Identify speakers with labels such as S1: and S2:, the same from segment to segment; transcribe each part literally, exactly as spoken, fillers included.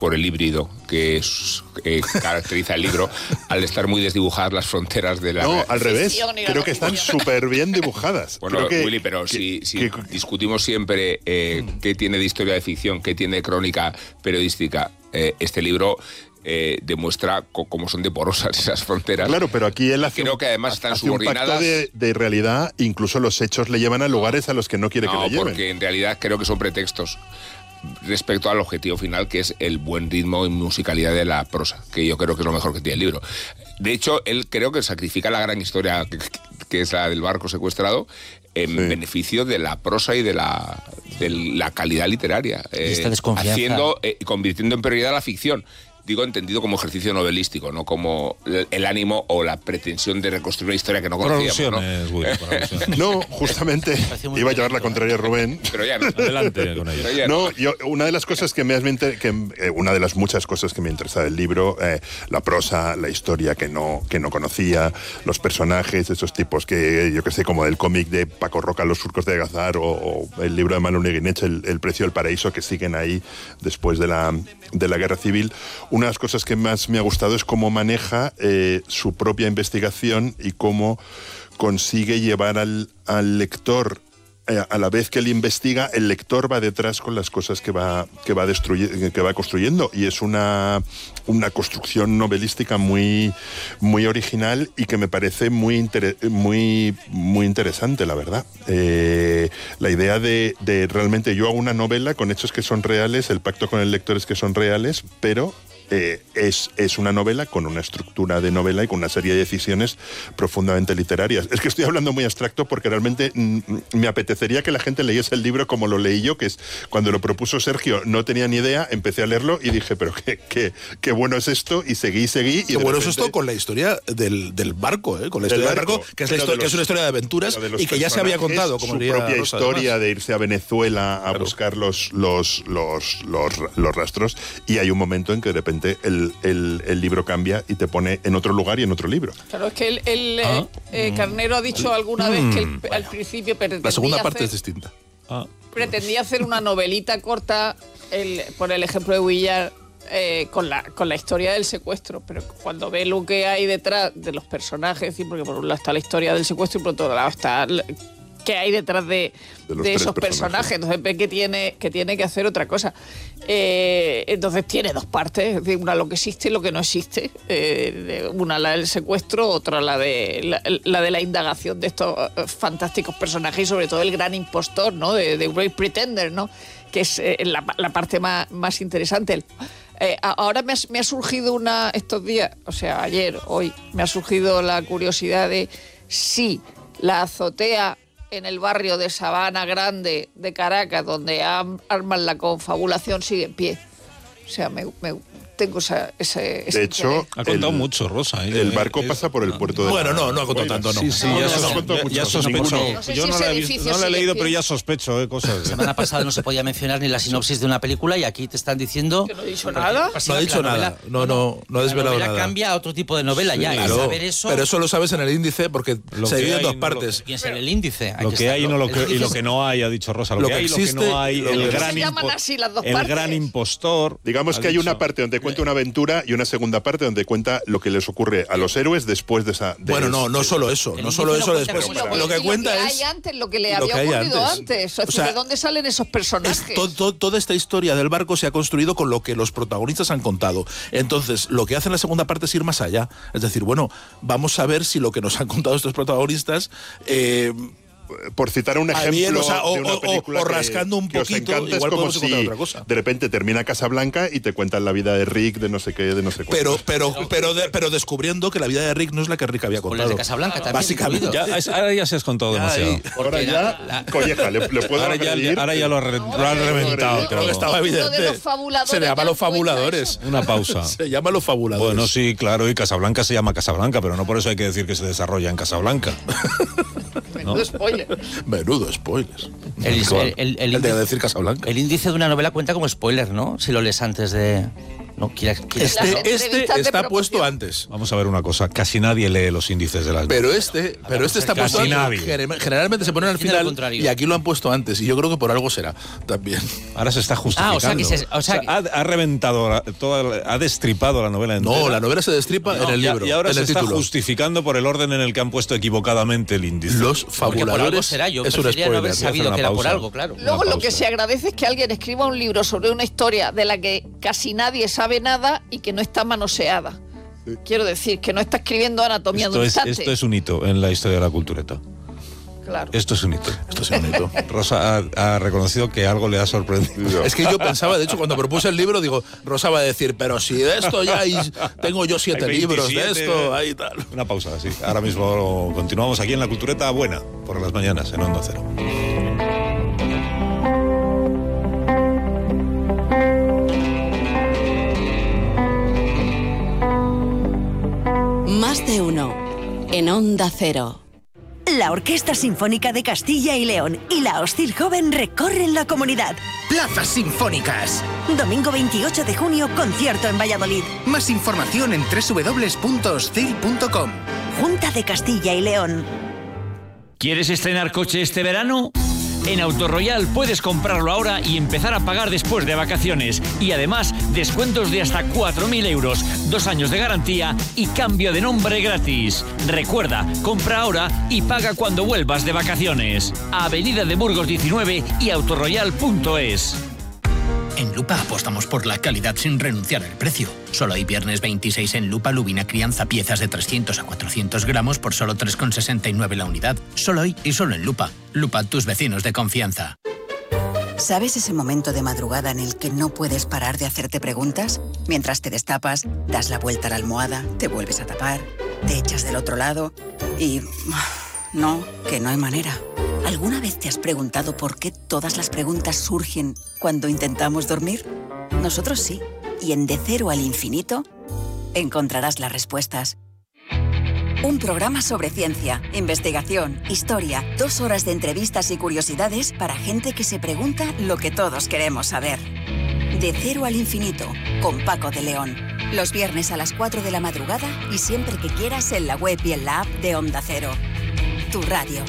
S1: por el híbrido que es, eh, caracteriza el libro, al estar muy desdibujadas las fronteras de la...
S2: No, al revés, creo que están súper bien dibujadas.
S1: Bueno,
S2: creo que,
S1: Willy, pero
S2: que,
S1: si, si
S2: que,
S1: discutimos siempre eh, qué tiene de historia de ficción, qué tiene de crónica periodística, eh, este libro... Eh, demuestra co- cómo son de porosas esas fronteras.
S2: Claro, pero aquí él hace
S1: creo
S2: un,
S1: que además están
S2: hace un
S1: subordinadas
S2: pacto de, de realidad, incluso los hechos le llevan a lugares a los que no quiere
S1: no,
S2: que le lleven.
S1: porque en realidad creo que son pretextos respecto al objetivo final, que es el buen ritmo y musicalidad de la prosa, que yo creo que es lo mejor que tiene el libro. De hecho, él creo que sacrifica la gran historia que, que es la del barco secuestrado en sí. beneficio de la prosa y de la, de la calidad literaria,
S3: eh, esta desconfianza.
S1: haciendo, eh, convirtiendo en prioridad la ficción. Digo, entendido como ejercicio novelístico, no como el ánimo o la pretensión de reconstruir una historia que no conocíamos, ¿no?
S2: Willy, no, justamente iba a llevar la contraria a Rubén.
S1: Pero ya no.
S4: Adelante con ella.
S2: No, yo, una de las cosas que me has que eh, una de las muchas cosas que me interesa del libro, eh, la prosa, la historia que no que no conocía, los personajes, esos tipos que yo que sé, como del cómic de Paco Roca, Los surcos de Agazar, o, o el libro de Manuel Neguinech, el, el precio del paraíso, que siguen ahí después de la de la guerra civil. Una de las cosas que más me ha gustado es cómo maneja eh, su propia investigación y cómo consigue llevar al, al lector, eh, a la vez que él investiga, el lector va detrás con las cosas que va, que va, destruye, que va construyendo. Y es una, una construcción novelística muy, muy original y que me parece muy, inter, muy, muy interesante, la verdad. Eh, la idea de, de realmente yo hago una novela con hechos que son reales, el pacto con el lector es que son reales, pero... Eh, es, es una novela con una estructura de novela y con una serie de decisiones profundamente literarias. Es que estoy hablando muy abstracto porque realmente mm, me apetecería que la gente leyese el libro como lo leí yo, que es cuando lo propuso Sergio, no tenía ni idea, empecé a leerlo y dije, pero qué, qué, qué bueno es esto, y seguí, seguí. Y
S5: qué bueno
S2: repente...
S5: es esto con la historia del, del barco, ¿eh? Con la historia del barco, del barco que, es la histo- los, que es una historia de aventuras de y que ya se había contado. Como
S2: su propia Rosa, historia además. De irse a Venezuela a claro. buscar los, los, los, los, los rastros, y hay un momento en que de repente El, el, el libro cambia y te pone en otro lugar y en otro libro.
S6: Claro, es que el, el ¿Ah? eh, Carnero ha dicho alguna mm. vez que el, bueno, al principio pretendía
S5: la segunda parte
S6: hacer,
S5: es distinta.
S6: Ah. Pretendía hacer una novelita corta, el, por el ejemplo de Vuillard, eh, con, la, con la historia del secuestro, pero cuando ve lo que hay detrás de los personajes, porque por un lado está la historia del secuestro y por otro lado está... que hay detrás de, de, de esos personajes. personajes, entonces ve que tiene que tiene que hacer otra cosa. Eh, entonces tiene dos partes, es decir, una lo que existe y lo que no existe, eh, una la del secuestro, otra la de la, la de la indagación de estos fantásticos personajes y sobre todo el gran impostor, ¿no? De, de Great Pretender, ¿no? Que es eh, la, la parte más, más interesante. Eh, ahora me ha, me ha surgido una estos días, o sea, ayer, hoy, me ha surgido la curiosidad de si la azotea en el barrio de Sabana Grande de Caracas, donde arman la confabulación, sigue en pie. O sea, me, me tengo esa, ese...
S2: De hecho...
S4: Ha contado
S2: el,
S4: mucho, Rosa.
S2: ¿eh? El barco pasa por el puerto de...
S5: Bueno, no, no ha contado tanto, no.
S4: Sí, sí,
S5: no,
S4: ya,
S5: no,
S4: sos,
S5: no,
S4: ya, ya sospecho.
S6: No sé
S4: Yo
S6: si
S4: no, la he, visto, no la he leído, pero ya sospecho, ¿eh? Cosas.
S3: La semana pasada no se podía mencionar ni la sinopsis de una película y aquí te están diciendo...
S6: ¿Que no he dicho nada?
S5: No ha dicho nada. No, no, no ha desvelado nada.
S3: La novela cambia a otro tipo de novela ya.
S5: Claro,
S3: y saber eso...
S5: pero eso lo sabes en el índice porque se divide en dos partes.
S3: ¿Quién es el índice?
S4: Lo que hay y lo que no hay, ha dicho Rosa. Lo que hay y lo que no hay, el gran impostor...
S2: Digamos que hay una parte donde cuenta una aventura y una segunda parte donde cuenta lo que les ocurre a los héroes después de esa... De
S5: bueno, no, no solo eso, no solo eso después. Lo que cuenta
S6: es...
S5: Lo
S6: que hay antes, lo que le había ocurrido antes. O sea, ¿de dónde salen esos personajes?
S5: To, to, toda esta historia del barco se ha construido con lo que los protagonistas han contado. Entonces, lo que hace en la segunda parte es ir más allá. Es decir, bueno, vamos a ver si lo que nos han contado estos protagonistas... Eh,
S2: por citar un ejemplo
S5: bien, o sea, o,
S2: de una película
S5: o, o rascando
S2: que,
S5: un poquito,
S2: encanta,
S5: igual
S2: es como
S5: podemos encontrar
S2: si
S5: otra cosa.
S2: De repente termina Casablanca y te cuentan la vida de Rick, de no sé qué, de no sé cuánto.
S5: Pero, pero, pero, de, pero descubriendo que la vida de Rick no es la que Rick había contado.
S3: Con la de Casablanca también.
S5: Básicamente.
S4: Ya, es, ahora ya se has contado
S5: ya,
S4: demasiado.
S5: Y,
S2: ahora ya, la, la, colleja, le, le puedo
S4: ahora ya, ahora ya lo, ha re, lo han reventado.
S5: Creo que estaba evidente. Se le llama Los Fabuladores.
S4: Una pausa.
S5: Se llama Los Fabuladores.
S4: Bueno, sí, claro, y Casablanca se llama Casablanca, pero no por eso hay que decir que se desarrolla en Casablanca.
S6: Menudo ¿no? spoiler.
S5: Menudo spoiler.
S3: El, el, el, el,
S5: el de decir Casablanca.
S3: El índice de una novela cuenta como spoiler, ¿no? Si lo lees antes de... No, quiera, quiera
S5: este este está puesto antes.
S4: Vamos a ver una cosa, casi nadie lee los índices de las
S5: Pero
S4: notas.
S5: este, pero este está puesto
S4: casi
S5: antes.
S4: nadie.
S5: Generalmente se ponen al final y aquí lo han puesto antes y yo creo que por algo será también.
S4: Ahora se está justificando.
S3: Ah, o sea que se, o sea,
S4: o sea, ha, ha reventado, la, toda, ha destripado la novela entera.
S5: No, la novela se destripa no, en el libro.
S4: Y ahora
S5: en
S4: se
S5: el
S4: está
S5: título.
S4: justificando por el orden en el que han puesto equivocadamente el índice.
S5: Los fabuladores.
S3: Por algo será, yo
S5: es un
S3: preferiría no haber
S5: spoiler.
S3: sabido que era por algo, claro.
S6: Luego lo que se agradece es que alguien escriba un libro sobre una historia de la que casi nadie sabe nada y que no está manoseada. Sí. Quiero decir, que no está escribiendo anatomía
S4: esto
S6: de un
S4: es,
S6: instante.
S4: Esto es un hito en la historia de la cultureta.
S6: Claro.
S4: Esto es un hito.
S5: Esto es un hito.
S4: Rosa ha, ha reconocido que algo le ha sorprendido.
S5: Es que yo pensaba, de hecho, cuando propuse el libro, digo, Rosa va a decir, pero si de esto ya hay, tengo yo siete hay libros de esto, ahí tal.
S4: Una pausa, sí. Ahora mismo continuamos aquí en la Cultureta Buena, por las mañanas, en Onda Cero.
S7: Más de uno en Onda Cero.
S8: La Orquesta Sinfónica de Castilla y León y la Hostil Joven recorren la comunidad.
S9: Plazas Sinfónicas.
S8: Domingo veintiocho de junio, concierto en Valladolid.
S9: Más información en doble u doble u doble u punto hostil punto com.
S8: Junta de Castilla y León.
S10: ¿Quieres estrenar coche este verano? En Autoroyal puedes comprarlo ahora y empezar a pagar después de vacaciones. Y además, descuentos de hasta cuatro mil euros, dos años de garantía y cambio de nombre gratis. Recuerda, compra ahora y paga cuando vuelvas de vacaciones. Avenida de Burgos diecinueve y autoroyal punto es.
S9: En Lupa apostamos por la calidad sin renunciar al precio. Solo hoy viernes veintiséis en Lupa Lubina Crianza piezas de trescientos a cuatrocientos gramos por solo tres con sesenta y nueve la unidad. Solo hoy y solo en Lupa. Lupa, tus vecinos de confianza.
S8: ¿Sabes ese momento de madrugada en el que no puedes parar de hacerte preguntas? Mientras te destapas, das la vuelta a la almohada, te vuelves a tapar, te echas del otro lado y... No, que no hay manera. ¿Alguna vez te has preguntado por qué todas las preguntas surgen cuando intentamos dormir? Nosotros sí. Y en De Cero al Infinito encontrarás las respuestas. Un programa sobre ciencia, investigación, historia, dos horas de entrevistas y curiosidades para gente que se pregunta lo que todos queremos saber. De Cero al Infinito, con Paco de León. Los viernes a las cuatro de la madrugada y siempre que quieras en la web y en la app de Onda Cero. Tu radio.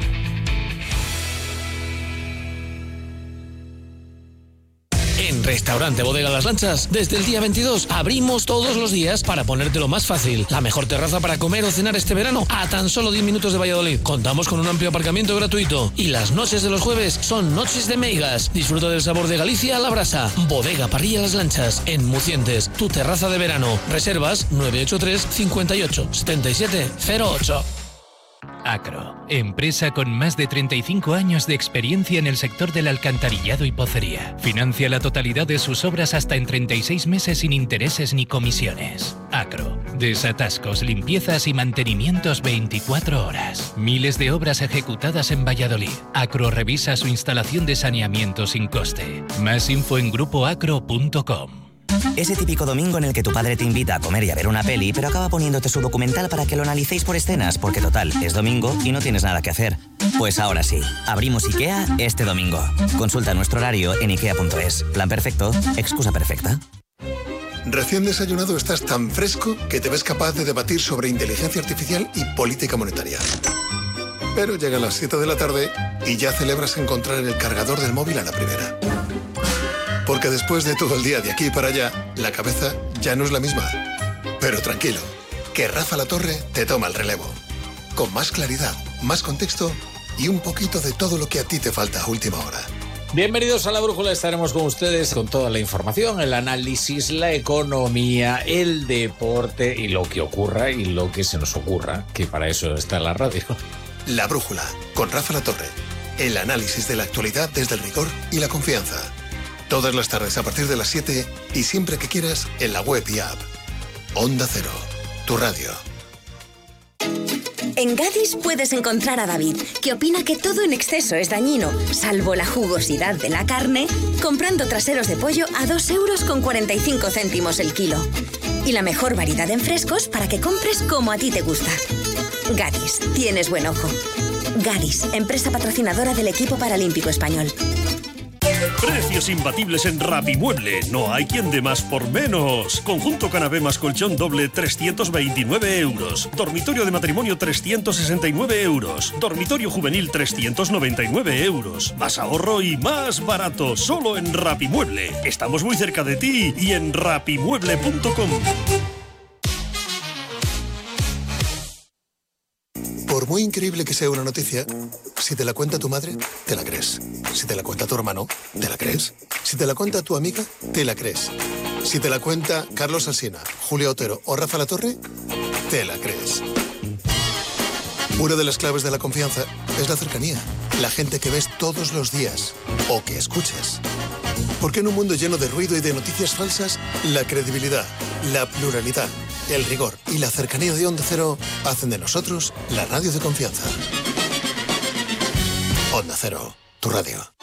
S11: En Restaurante Bodega Las Lanchas, desde el día veintidós abrimos todos los días para ponértelo más fácil. La mejor terraza para comer o cenar este verano a tan solo diez minutos de Valladolid. Contamos con un amplio aparcamiento gratuito. Y las noches de los jueves son noches de meigas. Disfruta del sabor de Galicia a la brasa. Bodega Parrilla Las Lanchas, en Mucientes, tu terraza de verano. Reservas nueve ocho tres, cincuenta y ocho, setenta y siete cero ocho.
S12: Acro, empresa con más de treinta y cinco años de experiencia en el sector del alcantarillado y pocería. Financia la totalidad de sus obras hasta en treinta y seis meses sin intereses ni comisiones. Acro, desatascos, limpiezas y mantenimientos veinticuatro horas. Miles de obras ejecutadas en Valladolid. Acro revisa su instalación de saneamiento sin coste. Más info en grupo acro punto com.
S13: Ese típico domingo en el que tu padre te invita a comer y a ver una peli, pero acaba poniéndote su documental para que lo analicéis por escenas, porque total, es domingo y no tienes nada que hacer. Pues ahora sí, abrimos IKEA este domingo. Consulta nuestro horario en ikea punto es. Plan perfecto, excusa perfecta.
S14: Recién desayunado estás tan fresco que te ves capaz de debatir sobre inteligencia artificial y política monetaria. Pero llegan las siete de la tarde y ya celebras encontrar el cargador del móvil a la primera. Porque después de todo el día de aquí para allá, la cabeza ya no es la misma. Pero tranquilo, que Rafa La Torre te toma el relevo. Con más claridad, más contexto y un poquito de todo lo que a ti te falta a última hora.
S15: Bienvenidos a La Brújula, estaremos con ustedes con toda la información, el análisis, la economía, el deporte y lo que ocurra y lo que se nos ocurra, que para eso está la radio.
S14: La Brújula, con Rafa La Torre. El análisis de la actualidad desde el rigor y la confianza. Todas las tardes a partir de las siete y siempre que quieras en la web y app. Onda Cero, tu radio.
S16: En Gadis puedes encontrar a David, que opina que todo en exceso es dañino, salvo la jugosidad de la carne, comprando traseros de pollo a dos euros con cuarenta y cinco céntimos el kilo. Y la mejor variedad en frescos para que compres como a ti te gusta. Gadis, tienes buen ojo. Gadis, empresa patrocinadora del equipo paralímpico español.
S17: Precios imbatibles en Rapimueble. No hay quien dé más por menos. Conjunto canapé más colchón doble, trescientos veintinueve euros. Dormitorio de matrimonio, trescientos sesenta y nueve euros. Dormitorio juvenil, trescientos noventa y nueve euros. Más ahorro y más barato. Solo en Rapimueble. Estamos muy cerca de ti y en rapimueble punto com.
S14: Por muy increíble que sea una noticia, si te la cuenta tu madre, te la crees. Si te la cuenta tu hermano, te la crees. Si te la cuenta tu amiga, te la crees. Si te la cuenta Carlos Alsina, Julio Otero o Rafa Latorre, te la crees. Una de las claves de la confianza es la cercanía. La gente que ves todos los días o que escuchas. Porque en un mundo lleno de ruido y de noticias falsas, la credibilidad, la pluralidad, el rigor y la cercanía de Onda Cero hacen de nosotros la radio de confianza. Onda Cero, tu radio.